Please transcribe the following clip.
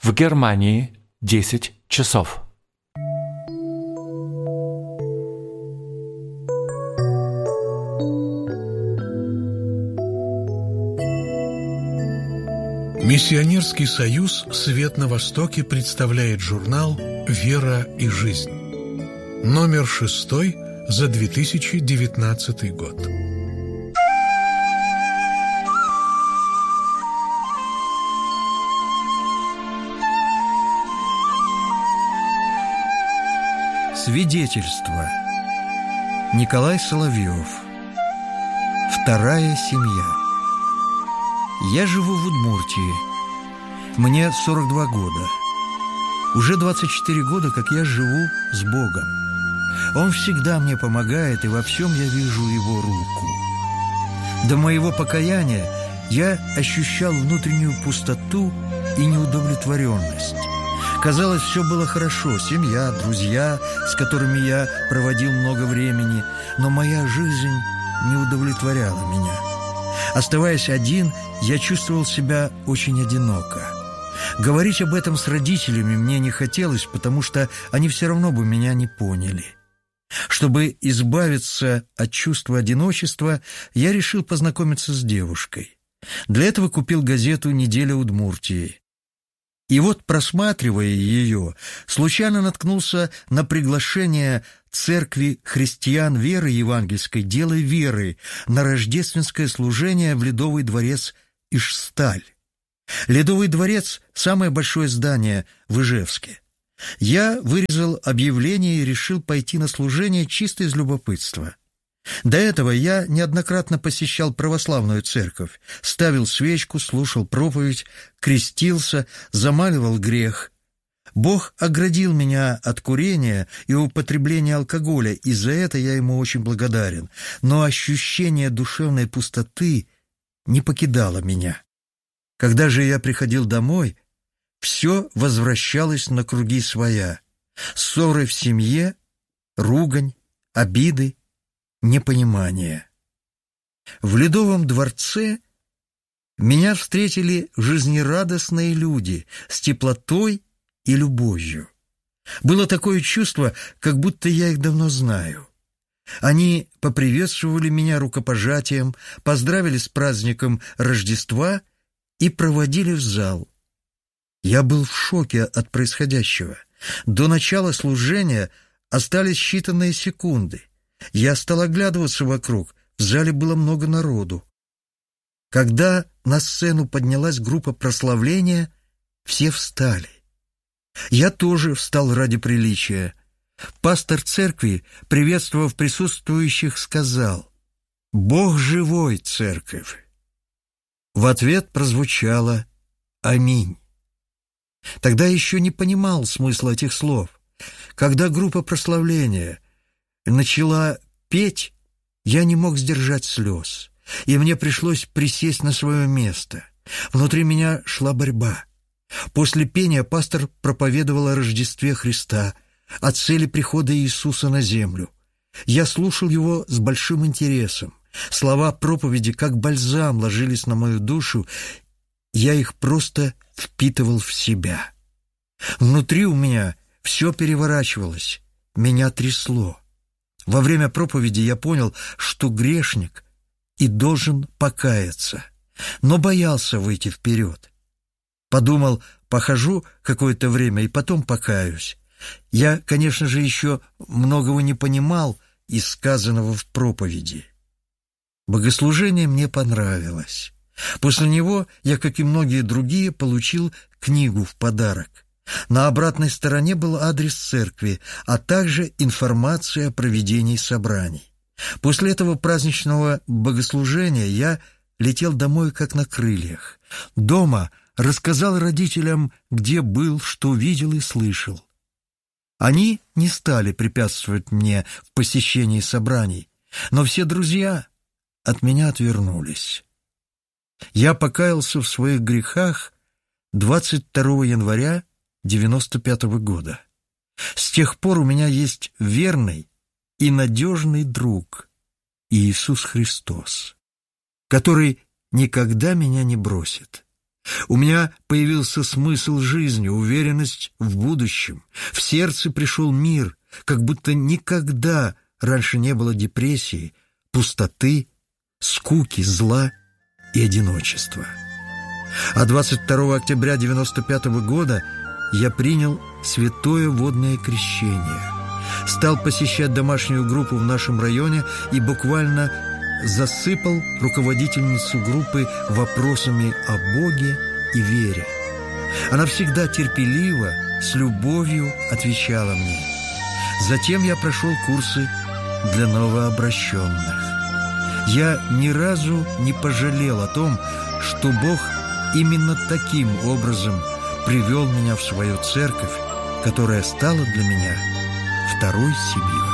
В Германии 10 часов. Миссионерский союз «Свет на Востоке» представляет журнал «Вера и жизнь». Номер 6 за 2019 год. Свидетельство. Николай Соловьев. Вторая семья. Я живу в Удмуртии. Мне 42 года. Уже 24 года, как я живу с Богом. Он всегда мне помогает, и во всем я вижу Его руку. До моего покаяния я ощущал внутреннюю пустоту и неудовлетворенность. Казалось, все было хорошо. Семья, друзья, с которыми я проводил много времени. Но моя жизнь не удовлетворяла меня. Оставаясь один, я чувствовал себя очень одиноко. Говорить об этом с родителями мне не хотелось, потому что они все равно бы меня не поняли. Чтобы избавиться от чувства одиночества, я решил познакомиться с девушкой. Для этого купил газету «Неделя Удмуртии». И вот, просматривая ее, случайно наткнулся на приглашение Церкви христиан веры евангельской «Дело веры» на рождественское служение в Ледовый дворец Ижсталь. Ледовый дворец – самое большое здание в Ижевске. Я вырезал объявление и решил пойти на служение чисто из любопытства. До этого я неоднократно посещал православную церковь, ставил свечку, слушал проповедь, крестился, замаливал грех. Бог оградил меня от курения и употребления алкоголя, и за это я Ему очень благодарен. Но ощущение душевной пустоты не покидало меня. Когда же я приходил домой, все возвращалось на круги своя. Ссоры в семье, ругань, обиды, непонимание. В Ледовом дворце меня встретили жизнерадостные люди с теплотой и любовью. Было такое чувство, как будто я их давно знаю. Они поприветствовали меня рукопожатием, поздравили с праздником Рождества и проводили в зал. Я был в шоке от происходящего. До начала служения остались считанные секунды. Я стал оглядываться вокруг, в зале было много народу. Когда на сцену поднялась группа прославления, все встали. Я тоже встал ради приличия. Пастор церкви, приветствовав присутствующих, сказал: «Бог живой, церковь!» В ответ прозвучало «Аминь». Тогда еще не понимал смысла этих слов. Когда группа прославления начала петь, я не мог сдержать слез, и мне пришлось присесть на свое место. Внутри меня шла борьба. После пения пастор проповедовал о Рождестве Христа, о цели прихода Иисуса на землю. Я слушал его с большим интересом. Слова проповеди, как бальзам, ложились на мою душу, я их просто впитывал в себя. Внутри у меня все переворачивалось, меня трясло. Во время проповеди я понял, что грешник и должен покаяться, но боялся выйти вперед. Подумал, похожу какое-то время и потом покаюсь. Я, конечно же, еще многого не понимал из сказанного в проповеди. Богослужение мне понравилось. После него я, как и многие другие, получил книгу в подарок. На обратной стороне был адрес церкви, а также информация о проведении собраний. После этого праздничного богослужения я летел домой как на крыльях. Дома рассказал родителям, где был, что видел и слышал. Они не стали препятствовать мне в посещении собраний, но все друзья от меня отвернулись. Я покаялся в своих грехах 22 января 1995 года. С тех пор у меня есть верный и надежный друг Иисус Христос, который никогда меня не бросит. У меня появился смысл жизни, уверенность в будущем. В сердце пришел мир, как будто никогда раньше не было депрессии, пустоты, скуки, зла и одиночества. А 22 октября 1995 года я принял святое водное крещение, стал посещать домашнюю группу в нашем районе и буквально засыпал руководительницу группы вопросами о Боге и вере. Она всегда терпеливо, с любовью отвечала мне. Затем я прошел курсы для новообращенных. Я ни разу не пожалел о том, что Бог именно таким образом привел меня в свою церковь, которая стала для меня второй семьей.